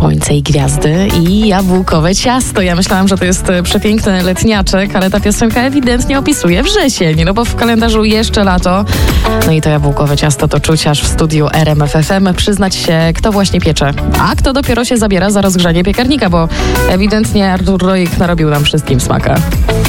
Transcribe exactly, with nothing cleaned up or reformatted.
Słońce i gwiazdy i jabłkowe ciasto. Ja myślałam, że to jest przepiękny letniaczek, ale ta piosenka ewidentnie opisuje wrzesień, no bo w kalendarzu jeszcze lato. No i to jabłkowe ciasto to czuć aż w studiu R M F F M. Przyznać się, kto właśnie piecze, a kto dopiero się zabiera za rozgrzanie piekarnika, bo ewidentnie Artur Rojek narobił nam wszystkim smaka.